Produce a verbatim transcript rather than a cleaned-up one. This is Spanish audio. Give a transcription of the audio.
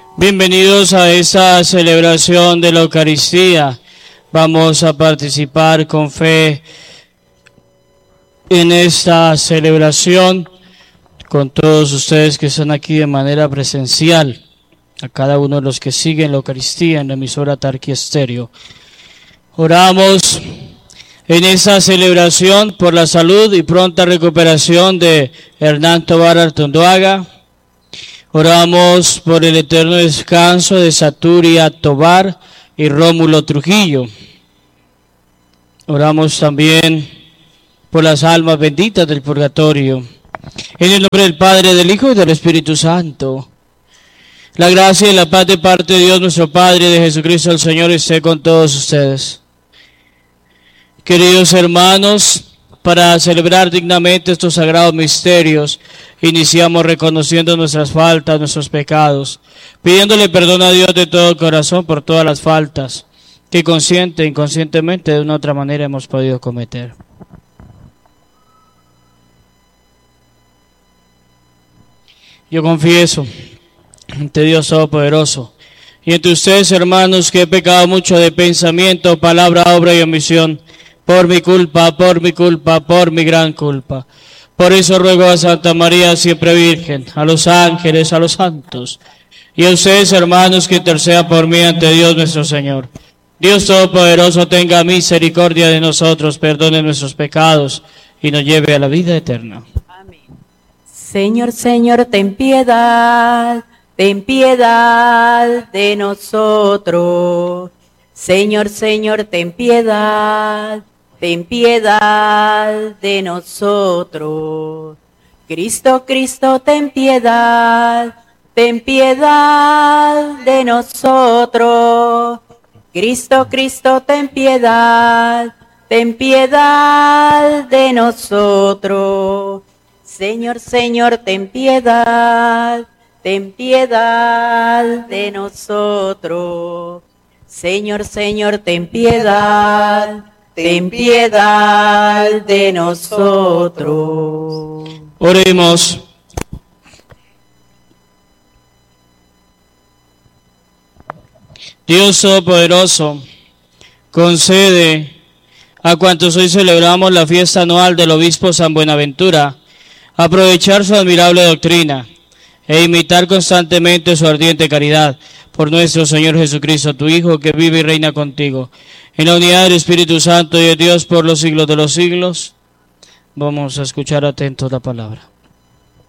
Bienvenidos a esta celebración de la Eucaristía. Vamos a participar con fe en esta celebración con todos ustedes que están aquí de manera presencial, a cada uno de los que siguen la Eucaristía en la emisora Tarqui Estéreo. Oramos en esta celebración por la salud y pronta recuperación de Hernán Tobar Artondoaga. Oramos por el eterno descanso de Saturia Tobar y Rómulo Trujillo. Oramos también por las almas benditas del purgatorio. En el nombre del Padre, del Hijo y del Espíritu Santo. La gracia y la paz de parte de Dios nuestro Padre y de Jesucristo el Señor esté con todos ustedes. Queridos hermanos, para celebrar dignamente estos sagrados misterios, iniciamos reconociendo nuestras faltas, nuestros pecados, pidiéndole perdón a Dios de todo corazón por todas las faltas que consciente e inconscientemente de una u otra manera hemos podido cometer. Yo confieso ante Dios Todopoderoso y entre ustedes, hermanos, que he pecado mucho de pensamiento, palabra, obra y omisión, por mi culpa, por mi culpa, por mi gran culpa. Por eso ruego a Santa María, siempre Virgen, a los ángeles, a los santos, y a ustedes, hermanos, que intercedan por mí ante Dios nuestro Señor. Dios Todopoderoso tenga misericordia de nosotros, perdone nuestros pecados y nos lleve a la vida eterna. Amén. Señor, Señor, ten piedad, ten piedad de nosotros. Señor, Señor, ten piedad. Ten piedad de nosotros. Cristo, Cristo, ten piedad. Ten piedad de nosotros. Cristo, Cristo, ten piedad. Ten piedad de nosotros. Señor, Señor, ten piedad. Ten piedad de nosotros. Señor, Señor, ten piedad. Ten piedad de nosotros. Oremos. Dios Todopoderoso, concede a cuantos hoy celebramos la fiesta anual del Obispo San Buenaventura aprovechar su admirable doctrina e imitar constantemente su ardiente caridad por nuestro Señor Jesucristo, tu Hijo, que vive y reina contigo, en la unidad del Espíritu Santo y de Dios por los siglos de los siglos. Vamos a escuchar atentos la palabra.